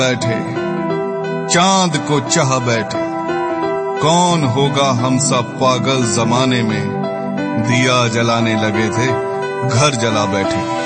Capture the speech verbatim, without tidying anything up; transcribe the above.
बैठे चांद को चाह बैठे, कौन होगा हम सब पागल जमाने में, दिया जलाने लगे थे घर जला बैठे।